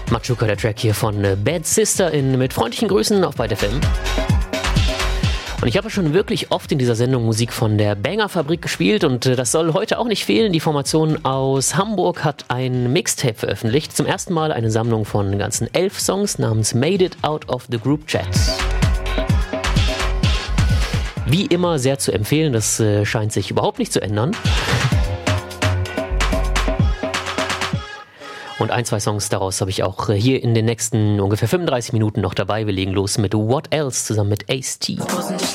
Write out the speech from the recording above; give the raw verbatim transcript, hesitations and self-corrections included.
Machuca, der Track hier von Bad Sister in mit freundlichen Grüßen auf Byte F M. Und ich habe schon wirklich oft in dieser Sendung Musik von der Banger-Fabrik gespielt und das soll heute auch nicht fehlen. Die Formation aus Hamburg hat ein Mixtape veröffentlicht. Zum ersten Mal eine Sammlung von ganzen elf Songs namens Made It Out of the Group Chat. Wie immer sehr zu empfehlen, das äh, scheint sich überhaupt nicht zu ändern. Und ein, zwei Songs daraus habe ich auch hier in den nächsten ungefähr fünfunddreißig Minuten noch dabei. Wir legen los mit What Else zusammen mit Ace T.